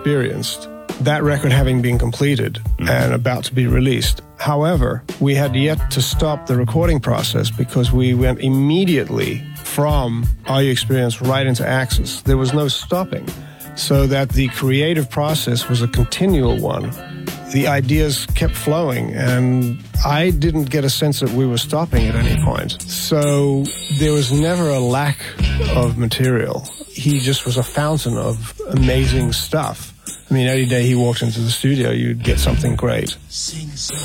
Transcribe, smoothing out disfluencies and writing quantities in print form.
Experienced, that record having been completed and about to be released. However, we had yet to stop the recording process because we went immediately from Are You Experienced right into Axis. There was no stopping, so that the creative process was a continual one. The ideas kept flowing, and I didn't get a sense that we were stopping at any point. So there was never a lack of material. He just was a fountain of amazing stuff. I mean, every day he walked into the studio, you'd get something great.